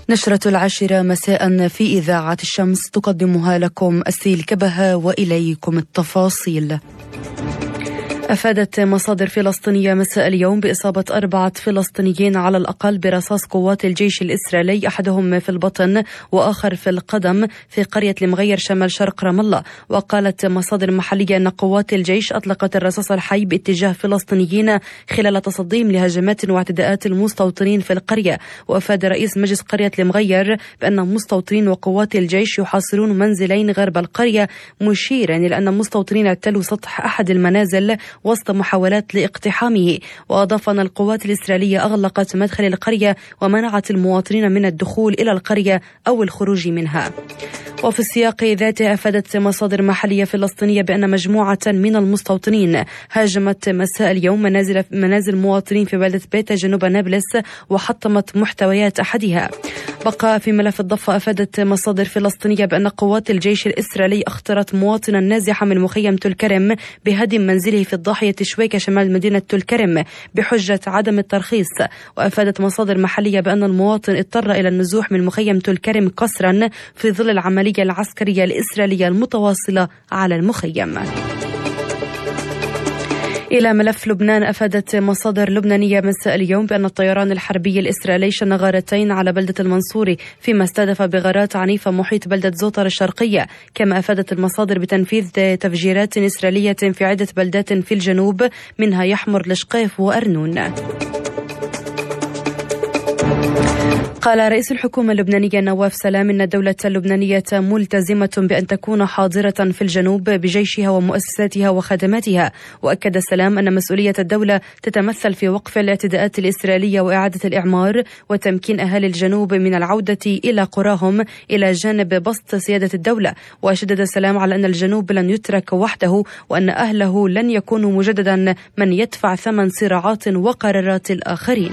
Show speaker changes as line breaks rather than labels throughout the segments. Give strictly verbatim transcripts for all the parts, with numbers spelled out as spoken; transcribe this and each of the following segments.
نشرة العاشرة مساء في إذاعة الشمس تقدمها لكم أسيل كبهة وإليكم التفاصيل. أفادت مصادر فلسطينية مساء اليوم بإصابة أربعة فلسطينيين على الأقل برصاص قوات الجيش الإسرائيلي، أحدهم في البطن وآخر في القدم في قرية المغير شمال شرق رام الله. وقالت مصادر محلية أن قوات الجيش أطلقت الرصاص الحي باتجاه فلسطينيين خلال تصديهم لهجمات واعتداءات المستوطنين في القرية. وأفاد رئيس مجلس قرية المغير بأن مستوطنين وقوات الجيش يحاصرون منزلين غرب القرية، مشيرا إلى أن المستوطنين اعتلوا سطح أحد المنازل وسط محاولات لاقتحامه. وأضاف أن القوات الإسرائيلية أغلقت مدخل القرية ومنعت المواطنين من الدخول إلى القرية أو الخروج منها. وفي السياق ذاته أفادت مصادر محلية فلسطينية بأن مجموعة من المستوطنين هاجمت مساء اليوم منازل منازل مواطنين في بلدة بيتا جنوب نابلس وحطمت محتويات أحدها. بقى في ملف الضفة، أفادت مصادر فلسطينية بأن قوات الجيش الإسرائيلي اخترت مواطنا نازحا من مخيم تلكرم بهدم منزله في الضاحية شويكة شمال مدينة تلكرم بحجة عدم الترخيص. وأفادت مصادر محلية بأن المواطن اضطر إلى النزوح من مخيم تلكرم قسرا في ظل العملية العسكرية الإسرائيلية المتواصلة على المخيم. إلى ملف لبنان، أفادت مصادر لبنانية مساء اليوم بأن الطيران الحربي الإسرائيلي شن غارتين على بلدة المنصوري فيما استهدف بغارات عنيفة محيط بلدة زوطر الشرقية. كما أفادت المصادر بتنفيذ تفجيرات إسرائيلية في عدة بلدات في الجنوب منها يحمر لشقيف وأرنون. قال رئيس الحكومة اللبنانية نواف سلام إن الدولة اللبنانية ملتزمة بأن تكون حاضرة في الجنوب بجيشها ومؤسساتها وخدماتها. وأكد سلام أن مسؤولية الدولة تتمثل في وقف الاعتداءات الإسرائيلية وإعادة الإعمار وتمكين أهالي الجنوب من العودة إلى قراهم إلى جانب بسط سيادة الدولة. وشدد سلام على أن الجنوب لن يترك وحده وأن أهله لن يكونوا مجددا من يدفع ثمن صراعات وقرارات الآخرين.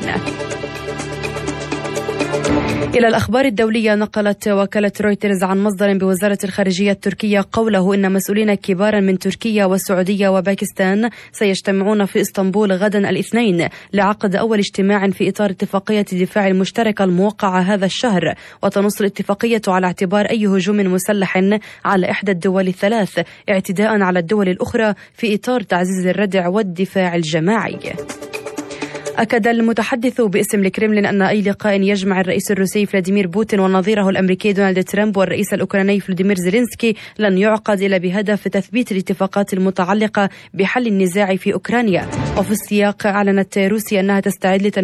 إلى الأخبار الدولية، نقلت وكالة رويترز عن مصدر بوزارة الخارجية التركية قوله إن مسؤولين كبارا من تركيا والسعودية وباكستان سيجتمعون في اسطنبول غدا الاثنين لعقد أول اجتماع في إطار اتفاقية الدفاع المشتركة الموقعة هذا الشهر. وتنص الاتفاقية على اعتبار أي هجوم مسلح على إحدى الدول الثلاث اعتداء على الدول الأخرى في إطار تعزيز الردع والدفاع الجماعي. أكد المتحدث باسم الكرملين أن أي لقاء يجمع الرئيس الروسي فلاديمير بوتين ونظيره الأمريكي دونالد ترامب والرئيس الأوكراني فلاديمير زيلينسكي لن يعقد إلا بهدف تثبيت الاتفاقات المتعلقة بحل النزاع في أوكرانيا. وفي السياق، أعلنت روسيا أنها تستعد